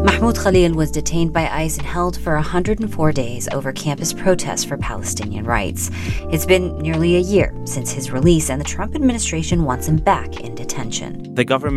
Mahmoud Khalil was detained by ICE and held for 104 days over campus protests for Palestinian rights. It's been nearly a year since his release, and the Trump administration wants him back in detention. The government